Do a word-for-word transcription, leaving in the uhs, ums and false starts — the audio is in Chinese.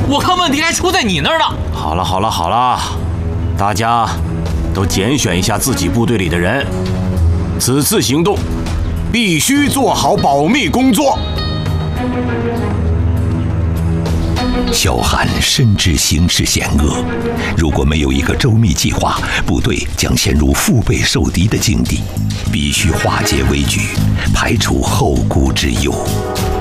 我看问题还出在你那儿呢。 好了好了好了，大家都拣选一下自己部队里的人，此次行动必须做好保密工作。 萧寒深知形势险恶，如果没有一个周密计划，部队将陷入腹背受敌的境地，必须化解危局，排除后顾之忧。